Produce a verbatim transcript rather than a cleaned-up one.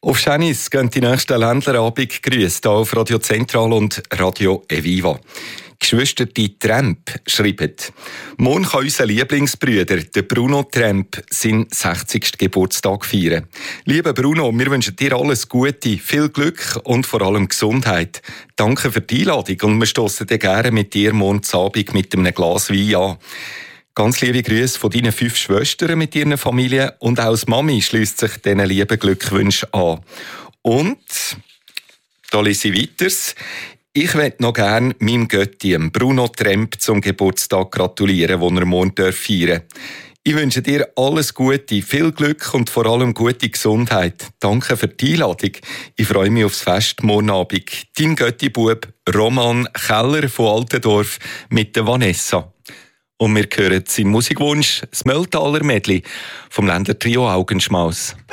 Auf Schenis gehen die nächsten Ländlerabend grüßt hier auf Radio Zentral und Radio Eviva. Geschwister die Tremp schreiben: Morgen kann unser Lieblingsbrüder, der Bruno Tremp, seinen sechzigsten Geburtstag feiern. Lieber Bruno, wir wünschen dir alles Gute, viel Glück und vor allem Gesundheit. Danke für die Einladung und wir stossen dir gerne mit dir morgen Abend mit einem Glas Wein an. Ganz liebe Grüße von deinen fünf Schwestern mit ihren Familien und auch als Mami schließt sich diesen lieben Glückwünschen an. Und, da lese ich weiter. Ich möchte noch gerne meinem Götti, Bruno Tremp, zum Geburtstag gratulieren, den er morgen feiern darf. Ich wünsche dir alles Gute, viel Glück und vor allem gute Gesundheit. Danke für die Einladung. Ich freue mich aufs Fest morgen Abend. Dein Götti-Bub Roman Keller von Altendorf mit der Vanessa. Und wir hören seinen Musikwunsch, das Mölltaler Medley vom Ländertrio Augenschmaus.